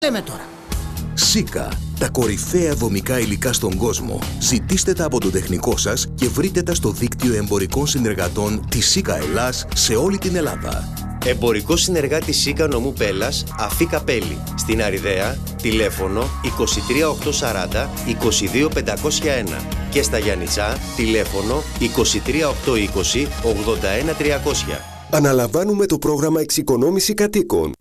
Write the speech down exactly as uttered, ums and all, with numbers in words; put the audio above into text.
Λέμε τώρα. Σίκα, τα κορυφαία δομικά υλικά στον κόσμο. Ζητήστε τα από τον τεχνικό σας και βρείτε τα στο δίκτυο εμπορικών συνεργατών της Σίκα Ελλάς σε όλη την Ελλάδα. Εμπορικό συνεργάτη Σίκα νομού Πέλλας, Αφή Καπέλη. Στην Αριδαία, τηλέφωνο είκοσι τρία οκτακόσια σαράντα είκοσι δύο πεντακόσια ένα. Και στα Γιαννιτσά, τηλέφωνο είκοσι τρία οκτακόσια είκοσι ογδόντα ένα τριακόσια. Αναλαμβάνουμε το πρόγραμμα εξοικονόμηση κατοίκων.